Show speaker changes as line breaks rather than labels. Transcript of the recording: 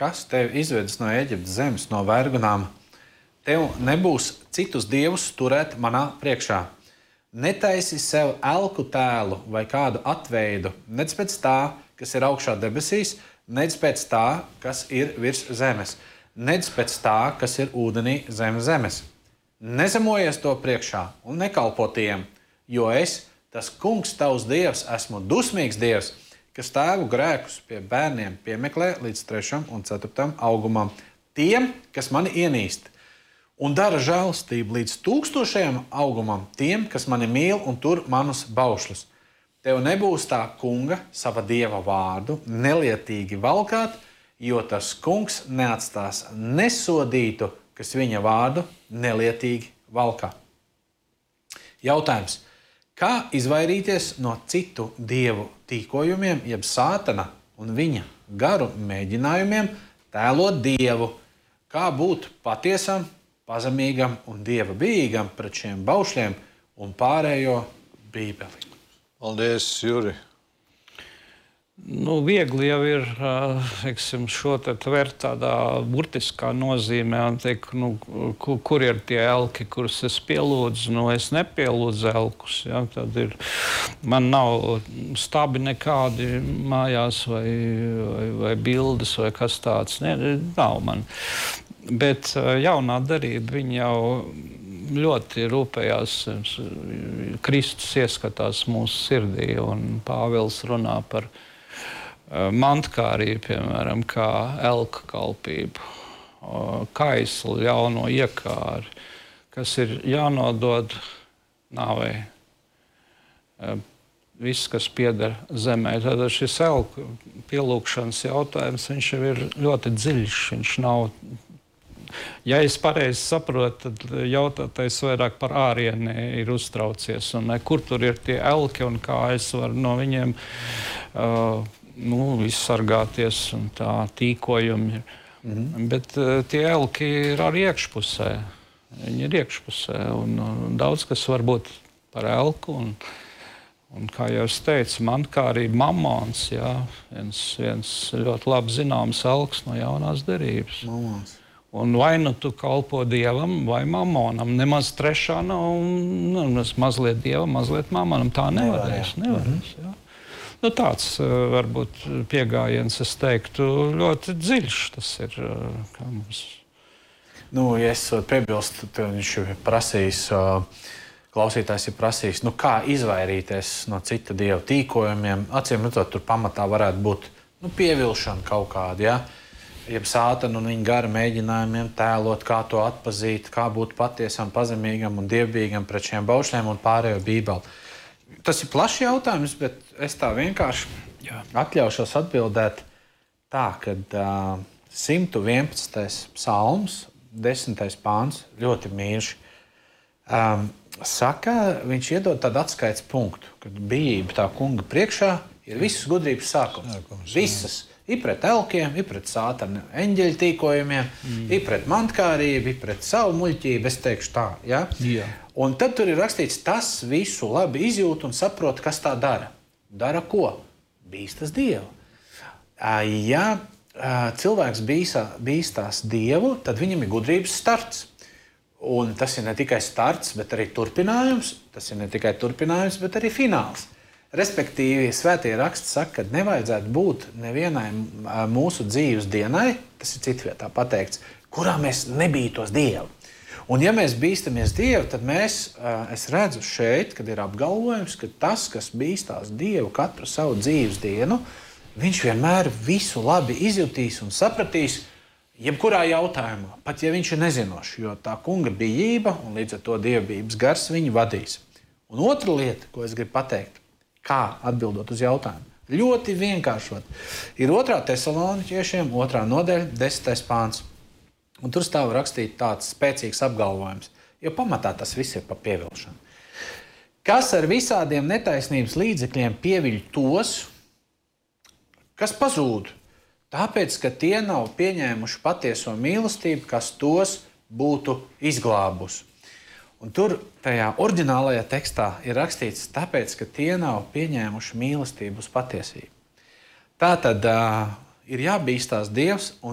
kas tevi izvedis no Ēģiptes zemes, no vergunām. Tev nebūs citus dievus turēt manā priekšā. Netaisi sev elku tēlu vai kādu atveidu, nec pēc tā, kas ir augšā debesīs, nec pēc tā, kas ir virs zemes, nec pēc tā, kas ir ūdenī zem zemes. Nezemojies to priekšā un nekalpo tiem, jo es, tas kungs tavs dievs, esmu dusmīgs dievs, kas tēvu grēkus pie bērniem piemeklē līdz 3. un 4. augumam, tiem, kas mani ienīst. Un dara žēlastību līdz 1000. augumam tiem, kas mani mīl un tur manus baušļus. Tev nebūs tā kunga sava dieva vārdu nelietīgi valkāt, jo tas kungs neatstās nesodītu, kas viņa vārdu nelietīgi valkā. Jautājums. Kā izvairīties no citu dievu tīkojumiem, jeb sātana un viņa garu mēģinājumiem tēlot dievu? Kā būt patiesam, pazemīgam un dieva bijīgam pret šiem baušļiem un pārējo Bībeli?
Paldies, Juri.
Viegli jau ir šo te tvert tādā burtiskā nozīmē un teikt, kur ir tie elki, kurus es pielūdzu. Es nepielūdzu elkus. Ja? Tad man nav stabi nekādi mājās vai bildes vai kas tāds. Nav man. Bet jaunā darība, viņa jau ļoti rūpējās. Kristus ieskatās mūsu sirdī, un Pāvils runā par mantkārību, piemēram, kā elka kalpību, kaislu, jauno iekāri, kas ir jānodod nāvei. Viss, kas pieder zemē. Tad šis elku pielūgšanas jautājums, viņš jau ir ļoti dziļš, viņš nav. Ja es pareizi saprotu, tad jautātais vairāk par ārieni ir uztraucies. Un kur tur ir tie elki un kā es varu no viņiem izsargāties un tā tīkojumi. Bet tie elki ir arī iekšpusē. Viņi ir iekšpusē. Un daudz kas var būt par elku. Un kā jau es teicu, mantkārība, mamons, jā, viens ļoti labi zināms elks no jaunās derības.
Mamons.
Un vai nu tu kalpo dievam vai mamonam. Nemaz trešā nav, mazliet dievam, mazliet mamonam. Tā nevarēs. Jā. Tāds varbūt pieejams, es teiktu, ļoti dziļš tas ir. Kā mums.
Ja es piebilstu, tad viņš ir prasījis, klausītājs ir prasījis, kā izvairīties no cita dieva tīkojumiem. Acīm redzot, tur pamatā varētu būt pievilšana kaut kāda, ja? Jeb sātanu un viņa gara mēģinājumiem tēlot, kā to atpazīt, kā būt patiesam, pazemīgam un dievbijīgam pret šiem baušļiem un pārējo Bībeli. Tas ir plašs jautājums, bet es tā vienkārši atļaušos atbildēt tā, ka 111. psalms, 10. pāns, ļoti mīļš, saka, viņš iedod tādu atskaites punktu, kad bijība tā kunga priekšā ir visas gudrības sākums. Visas. Ir pret elkiem, ir pret sātana eņģeļu tīkojumiem, ir pret mantkārību, ir pret savu muļķību, es teikšu tā. Ja?
Jā.
Un tad tur ir rakstīts, tas visu labi izjūt un saprot, kas tā dara. Dara ko? Bīstas Dievu. Ja cilvēks bīstās Dievu, tad viņam ir gudrības starts. Un tas ir ne tikai starts, bet arī turpinājums. Tas ir ne tikai turpinājums, bet arī fināls. Respektīvi, svētie raksti saka, ka nevajadzētu būt nevienai mūsu dzīves dienai, tas ir citvietā pateikts, kurā mēs nebītos Dievu. Un ja mēs bīstamies Dievu, tad es redzu šeit, kad ir apgalvojums, ka tas, kas bīstās Dievu katru savu dzīves dienu, viņš vienmēr visu labi izjutīs un sapratīs, jebkurā jautājumā, pat ja viņš ir nezinošs, jo tā kunga bijība un līdz ar to dievbijības gars viņu vadīs. Un otra lieta, ko es gribu pateikt, kā atbildot uz jautājumu? Ļoti vienkāršot. Ir 2. Tesaloniķiešiem, 2. nodaļa, 10. pāns. Un tur stāv rakstīt tāds spēcīgs apgalvojums, jo pamatā tas viss ir par pievilšanu. Kas ar visādiem netaisnības līdzekļiem pieviļ tos, kas pazūd, tāpēc, ka tie nav pieņēmuši patieso mīlestību, kas tos būtu izglābusi. Un tur tajā oriģinālajā tekstā ir rakstīts, tāpēc, ka tie nav pieņēmuši mīlestību uz patiesību. Tā tad ir jābīstās Dievs un